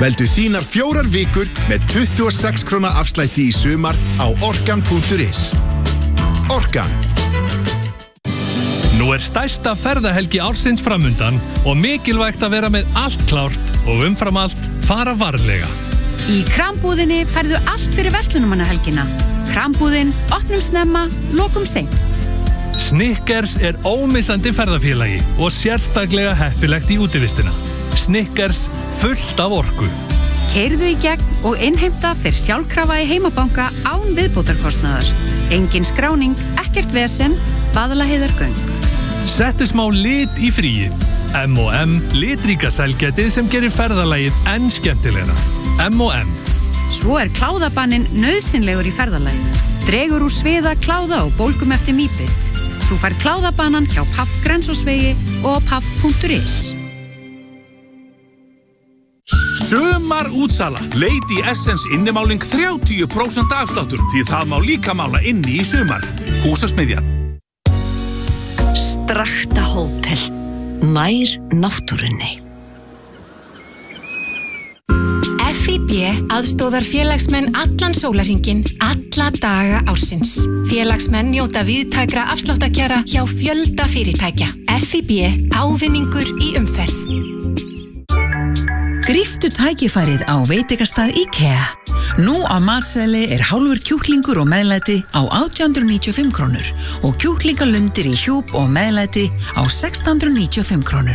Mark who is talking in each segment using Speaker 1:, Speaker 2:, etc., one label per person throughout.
Speaker 1: Veldu þínar 4 vikur með 26 króna afslætti í sumar á orkan.is. Orkan.
Speaker 2: Nú stærsta ferðahelgi ársins framundan og mikilvægt að vera með allt klárt og umfram allt fara varlega.
Speaker 3: Í Krambúðinni færðu allt fyrir verslunarmannahelgina. Krambúðin, opnum snemma, lokum seint.
Speaker 2: Snickers ómissandi ferðafélagi og sérstaklega heppilegt í útivistina. Snickers fullt af orku.
Speaker 3: Keyrðu í gegn og innheimta fyrir sjálfkrafa í heimabanka án viðbótarkostnaðar. Engin skráning, ekkert vesen, Vaðlaheiðargöng.
Speaker 2: Settu smá lit í fríið. M&M litríka sælgætið sem gerir ferðalagið enn skemmtilegra. M&M.
Speaker 3: Svo kláðabanninn nauðsynlegur í ferðalagið. Dregur úr sviða, kláða og bólgum eftir mýbit. Þú fær kláðabannan hjá Paff Grensásvegi og paff.is.
Speaker 4: Sumar útsala. Lady Essence innimáling 30% afsláttur því það má líka mála inni í sumar. Húsasmiðjan.
Speaker 5: Strakta hótel. Nær náttúrunni.
Speaker 6: FIB aðstóðar félagsmenn allan sólarhringinn, alla daga ársins. Félagsmenn njóta víðtækra afsláttakjara hjá fjölda fyrirtækja. FIB ávinningur í umferð.
Speaker 7: Gríptu tækifærið á veitingastað IKEA. Nú á matseðli hálfur kjúklingur og meðlæti á 1895 krónur og kjúklingalundir í hjúp og meðlæti á 695 krónur.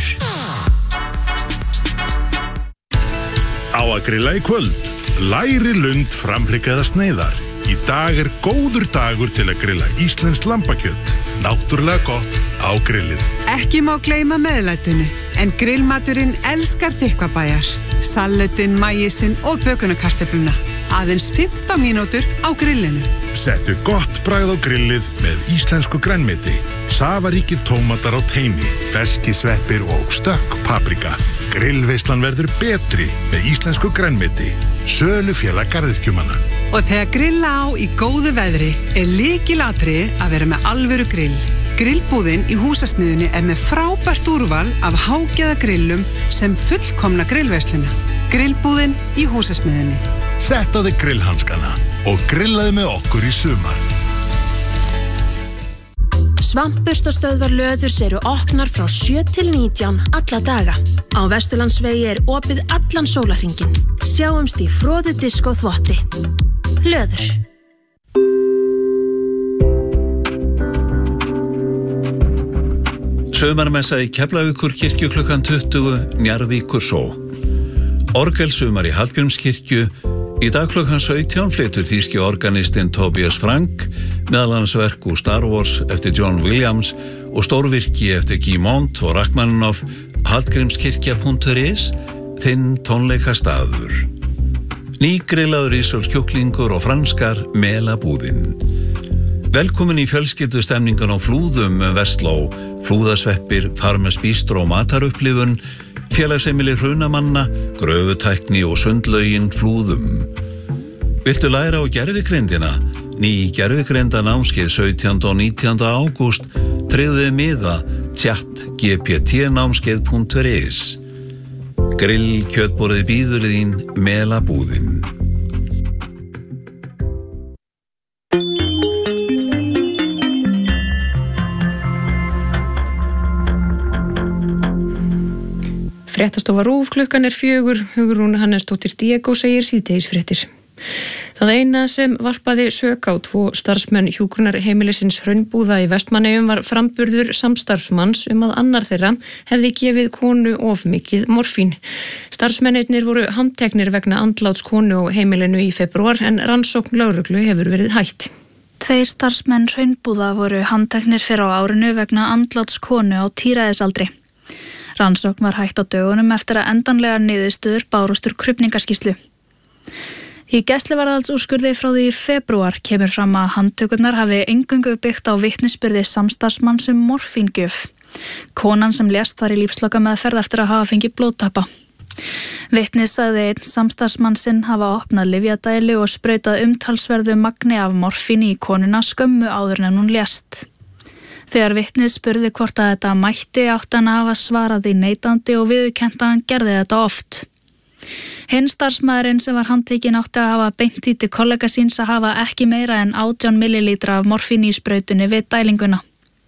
Speaker 8: Á að grilla í kvöld. Læri lund framhryggaða sneiðar. Í dag góður dagur til að grilla íslenskt lambakjöt. Náttúrulega gott á grillið.
Speaker 9: Ekki má gleyma meðlætinu, en grillmaturinn elskar þykkvabæjar. Salatinn, maísinn og bökunarkartöfluna. Aðeins 15 mínútur á grillinu.
Speaker 8: Settu gott bragð á grillið með íslensku grænmeti. Safaríkir tómatar á teini, ferskisveppir og stökk paprika. Grillveislan verður betri með íslensku grænmeti. Sölufélag garðyrkjumanna.
Speaker 9: Og þegar grilla á í góðu veðri lykilatriði að vera með alvöru grill. Grillbúðin í húsasmiðjunni með frábært úrval af hágæða grillum sem fullkomna grillveisluna. Grillbúðin í húsasmiðjunni.
Speaker 8: Sett á þig grillhanskana og grillaði með okkur í sumar.
Speaker 10: Svampburstastöðvar Löðurs opnar frá 7 til 19 alla daga. Á Vesturlandsvegi opið allan sólarhringinn. Sjáumst í Froðu Diskó þvotti. Löður.
Speaker 11: Sumarmessa í Keflavíkurkirkju klukkan 20, Njarðvíkur sókn. Orgelsumar í Hallgrímskirkju. Í dag klukkan 17 flytur þýski organistinn Tobias Frank meðal annars verk úr Star Wars eftir John Williams og stórvirki eftir Guy Mont og Rachmaninoff. Hallgrímskirkja.is, þinn tónleikastaður. Nýgrillaður ísraelskjúklingur og franskar melabúðinn. Velkomin í fjölskyldustemningun á Flúðum Vestló, Flúðasveppir, Farmers Bistro og matarupplifun, félagsheimili Hrunamanna, gröfutækni og sundlaugin Flúðum. Viltu læra á gervigreindina? Ný gervigreinda námskeið 17. og 19. ágúst, tryggðu miða chat.gpt-námskeið.is. Grill kjötborðið bíður þín melabúðinn.
Speaker 12: Fréttastofa RÚV, klukkan 4, Hugrún Hannesdóttir Diego segir síðdegisfréttir. Það eina sem varpaði sök á 2 starfsmenn hjúkrunarheimilisins Hraunbúða í Vestmannaeyjum var framburður samstarfsmanns að annar þeirra hefði gefið konu of mikið morfín. Starfsmennirnir voru handteknir vegna andláts konu á heimilinu í febrúar en rannsókn lögreglu hefur verið hætt.
Speaker 13: 2 starfsmenn Hraunbúða voru handteknir fyrr á árinu vegna andláts konu á tíræðisaldri. Rannsókn var hætt á dögunum eftir að endanlegar niðurstöður bárust úr krufningaskýrslu. Í gæsluvarðhaldsúrskurði frá því í febrúar kemur fram að handtökurnar hafi eingöngu byggt á vitnisburði samstarfsmanns morfíngjöf. Konan sem lést var í lífslokameðferð eftir að hafa fengið blóðtappa. Vitnið sagði einn samstarfsmann hafa opnað lyfjadælu og sprautað umtalsverðu magni af morfíni í konuna skömmu áður en hún lést. Þegar vitnið spurði hvort að þetta mætti átti hann að hafa svarað því neitandi og viðurkennt að hann gerði þetta oft. Hinn starfsmaðurinn sem var handtekinn átti að hafa beint því til kollega síns að hafa ekki meira en 18 millilítra af morfíni í sprautunni við dælinguna.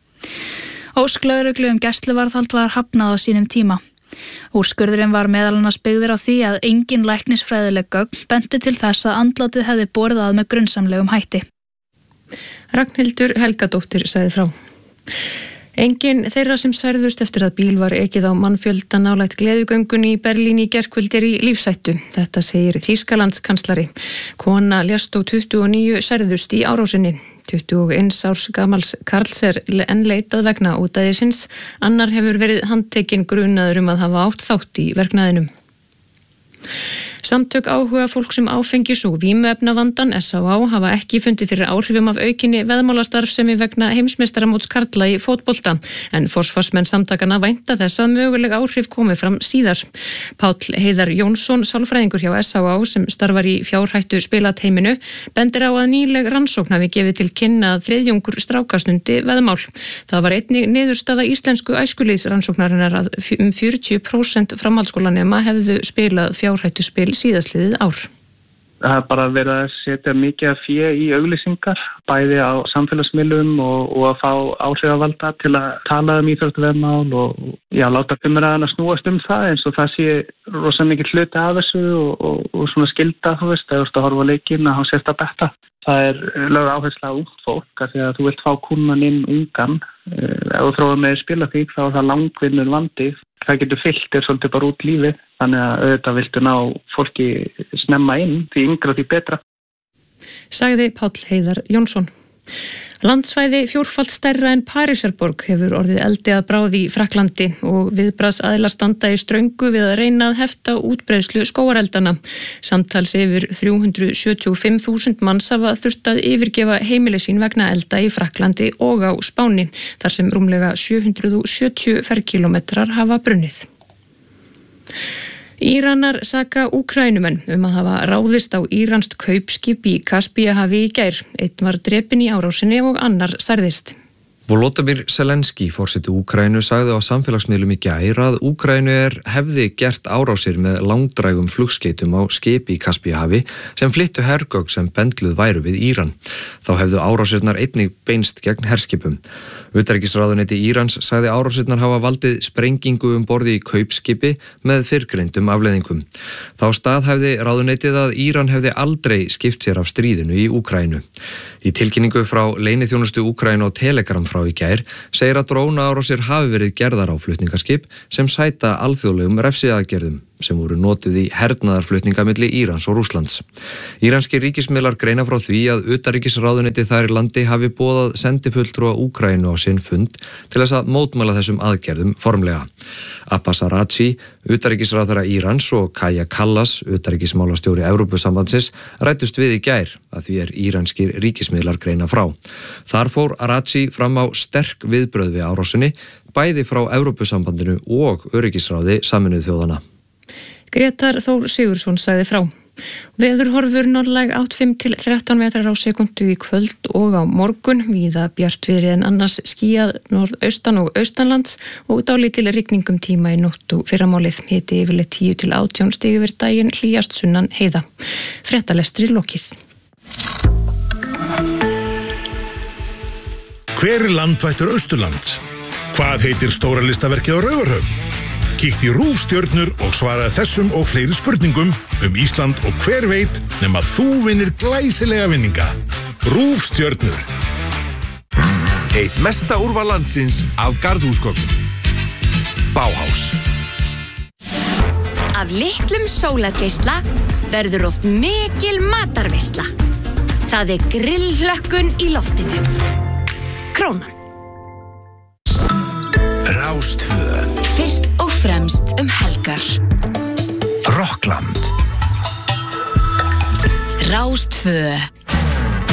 Speaker 13: Ósk lögreglu gæsluvarðhald var hafnað á sínum tíma. Úrskurðurinn var meðal annars byggður á því að engin læknisfræðileg gögn bentu til þess að andlátið hefði borið að með grunnsamlegum hætti.
Speaker 12: Ragnhildur Helgadóttir sagði frá. Engin þeirra sem særðust eftir að bíl var ekið á mannfjölda nálægt gleðigöngun í Berlín í gærkvöldi í lífshættu. Þetta segir Þýskalandskanslari. Kona lést og 29 særðust í árásinni. 21 árs gamals Karls enn leitað vegna útæðisins. Annar hefur verið handtekinn grunaður að hafa átt þátt í verknaðinum. Samtök áhuga fólks áfengis- og vímuefnavandan SÁÁ hafa ekki fundið fyrir áhrifum af aukinni veðmálastarfsemi vegna heimsmeistaramóts karla í fótbolta, en forsvarsmenn samtakana vænta þess að möguleg áhrif komi fram síðar. Páll Heiðar Jónsson, sálfræðingur hjá SÁÁ sem starfar í fjárhættu spilateiminu, bendir á að nýleg rannsókn hafi gefið til kynna að þriðjungur strákastundi veðmál. Það var einnig niðurstaða íslensku æskulýðsrannsóknarinnar að 40% framhaldsskólanema hefðu spilað fjárhættu spil síðastliðið ár.
Speaker 14: Það er bara verið að setja mikið af fé í auglýsingar, bæði á samfélagsmiðlum og að fá áhrifavalda til að tala íþróttaveðmál og láta umræðuna snúast það eins og það sé rosa mikið hluti af þessu og svona skylda, þú veist, ef þú ert að horfa á leikinn að hafa sért að betta. Það er lögð áhersla á ungt fólk af því að þú vilt fá kúnnan inn ungan. Ef þú þróir með spilaþýk þá er það langvinnur vandi. Það getur fyllt svolítið bara út lífið, þannig að auðvitað viltu ná fólki snemma inn, því yngra því betra.
Speaker 12: Sagði Páll Heiðar Jónsson. Landsvæði fjórfalt stærra en Parísarborg hefur orðið eldi að bráði í Frakklandi og viðbragðsaðilar standa í ströngu við að reyna að hefta útbreiðslu skógareldana. Samtals yfir 375.000 manns hafa þurft að yfirgefa heimili sín vegna elda í Frakklandi og á Spáni, þar sem rúmlega 770 ferkílómetrar hafa brunnið. Íranar saka Úkraínumenn að hafa ráðist á íranskt kaupskip í Kaspíahafi í gær. Einn var drepinn í árásinni og annar særðist.
Speaker 15: Volodymyr Zelenský, forseti Úkraínu, sagði á samfélagsmiðlum í gær að Úkraínu hefði gert árásir með langdrægum flugskeytum á skip í Kaspíahafi sem flyttu hergögn sem bendluð væru við Íran. Þá hefðu árásirnar einnig beinst gegn herskipum. Utanríkisráðuneyti Írans sagði árásirnar hafa valdið sprengingu borði í kaupskipi með fyrrgreindum afleiðingum. Þá staðhæfði ráðuneytið að Íran hefði aldrei skipt sér af stríðinu í Úkraínu. Í tilkynningu frá leyniþjónustu Úkraínu og Telegram frá í gær segir að drónaárásir hafi verið gerðar á flutningaskip sem sæta alþjóðlegum refsiaðgerðum sem voru notuð í hernaðarflutninga milli Írans og Rússlands. Íranskir ríkismiðlar greina frá því að utanríkisráðuneytið þar í landi hafi boðað sendifulltrúa Úkraínu á sinn fund til þess að mótmæla þessum aðgerðum formlega. Abbas Araghchi, utanríkisráðherra Írans og Kaja Kallas, utanríkismálastjóri Evrópusambandsins, ræddust við í gær að því íranskir ríkismiðlar greina frá. Þar fór Araghchi fram á sterk viðbrögð við árásinni, bæði frá Evrópusambandinu og öryggisráði Sameinuðu þjóðanna.
Speaker 12: Grétar Þór Sigurðsson sagði frá. Veðurhorfur norðlæg 8-5 til 13 metrar á sekundu í kvöld og á morgun, víða bjartviðri en annars skýjað norðaustan og austanlands og dálítil rigningum tíma í nótt og fyrramálið, hiti yfirleitt 10 til 18 stig yfir daginn, hlýjast sunnan heiða. Fréttalestri lokið.
Speaker 8: Hver landvættur Austurlands? Hvað heitir stóra listaverkið á Raufarhöfn? Kíkt í RÚV stjörnur og svaraði þessum og fleiri spurningum Ísland og hver veit nema þú vinnir glæsilega vinninga. RÚV stjörnur.
Speaker 4: Eitt mesta úrval landsins af garðhúsgögnum. Bauhaus.
Speaker 16: Af litlum sólargeisla verður oft mikil matarveisla. Það grillhlökkun í loftinu. Krónan.
Speaker 17: Rástvö.
Speaker 16: Fyrst og fremst helgar.
Speaker 17: Rockland.
Speaker 16: Rástvö.